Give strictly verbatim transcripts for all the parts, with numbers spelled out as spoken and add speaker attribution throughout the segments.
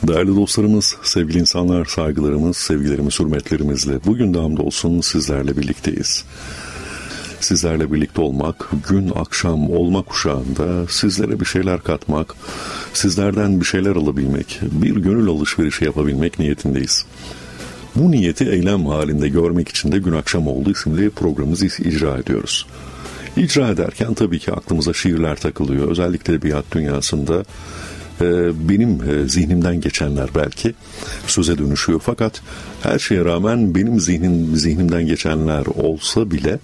Speaker 1: Değerli dostlarımız, sevgili insanlar, saygılarımız, sevgilerimiz, hürmetlerimizle bugün de hamdolsun sizlerle birlikteyiz. Sizlerle birlikte olmak, gün akşam olma kuşağında sizlere bir şeyler katmak, sizlerden bir şeyler alabilmek, bir gönül alışverişi yapabilmek niyetindeyiz. Bu niyeti eylem halinde görmek için de Gün Akşam Oldu isimli programımızı icra ediyoruz. İcra ederken tabii ki aklımıza şiirler takılıyor. Özellikle edebiyat dünyasında benim zihnimden geçenler belki söze dönüşüyor. Fakat her şeye rağmen benim zihnim, zihnimden geçenler olsa bile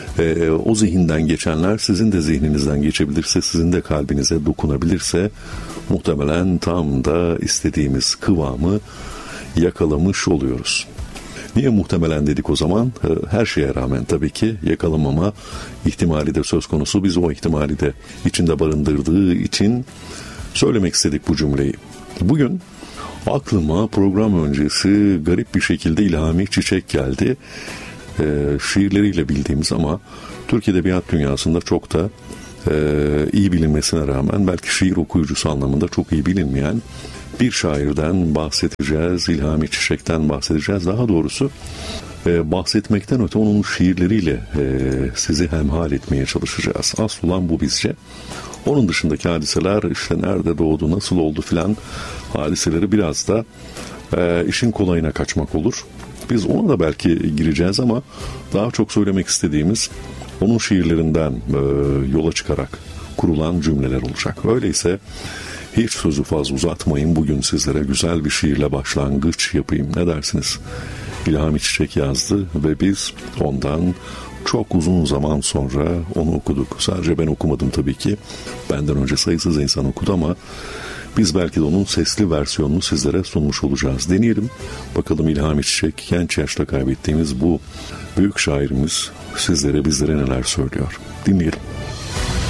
Speaker 1: o zihinden geçenler sizin de zihninizden geçebilirse, sizin de kalbinize dokunabilirse muhtemelen tam da istediğimiz kıvamı yakalamış oluyoruz. Niye muhtemelen dedik o zaman? Her şeye rağmen tabii ki yakalamama ihtimali de söz konusu. Biz o ihtimali de içinde barındırdığı için söylemek istedik bu cümleyi. Bugün aklıma program öncesi garip bir şekilde İlhami Çiçek geldi. E, şiirleriyle bildiğimiz ama Türk Edebiyat dünyasında çok da e, iyi bilinmesine rağmen belki şiir okuyucusu anlamında çok iyi bilinmeyen bir şairden bahsedeceğiz. İlhami Çiçek'ten bahsedeceğiz. Daha doğrusu e, bahsetmekten öte onun şiirleriyle e, sizi hemhal etmeye çalışacağız. Asıl olan bu bizce. Onun dışındaki hadiseler işte nerede doğdu, nasıl oldu filan hadiseleri biraz da e, işin kolayına kaçmak olur. Biz ona da belki gireceğiz ama daha çok söylemek istediğimiz onun şiirlerinden e, yola çıkarak kurulan cümleler olacak. Öyleyse hiç sözü fazla uzatmayın. Bugün sizlere güzel bir şiirle başlangıç yapayım. Ne dersiniz? İlhami Çiçek yazdı ve biz ondan çok uzun zaman sonra onu okuduk. Sadece ben okumadım tabii ki. Benden önce sayısız insan okudu ama biz belki de onun sesli versiyonunu sizlere sunmuş olacağız. Deneyelim. Bakalım İlhami Çiçek, genç yaşta kaybettiğimiz bu büyük şairimiz sizlere, bizlere neler söylüyor. Dinleyelim.